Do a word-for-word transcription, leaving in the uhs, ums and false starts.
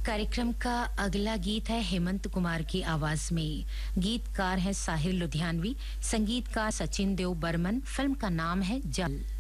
कार्यक्रम का अगला गीत है हेमंत कुमार की आवाज में। गीतकार है साहिर लुधियानवी, संगीतकार सचिन देव बर्मन। फिल्म का नाम है जल।